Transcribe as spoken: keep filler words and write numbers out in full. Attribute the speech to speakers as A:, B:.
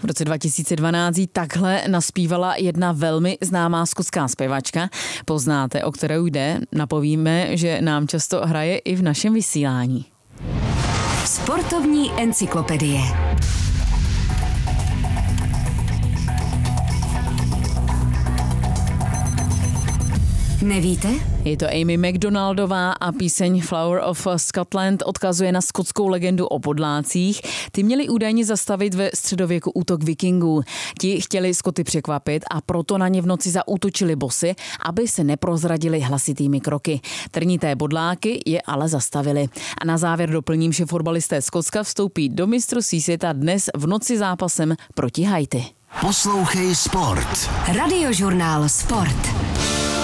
A: V roce dva tisíce dvanáct takhle naspívala jedna velmi známá skotská zpěvačka. Poznáte, o kterou jde? Napovíme, že nám často hraje i v našem vysílání.
B: Sportovní encyklopedie. Nevíte?
A: Je to Amy Macdonaldová a píseň Flower of Scotland odkazuje na skotskou legendu o podlácích. Ty měli údajně zastavit ve středověku útok vikingů. Ti chtěli Skoty překvapit a proto na ně v noci zaútočili bosy, aby se neprozradili hlasitými kroky. Trnité bodláky je ale zastavili. A na závěr doplním, že fotbalisté Skotska vstoupí do mistrovství světa dnes v noci zápasem proti Haiti.
C: Poslouchej sport.
B: Radiožurnál Sport.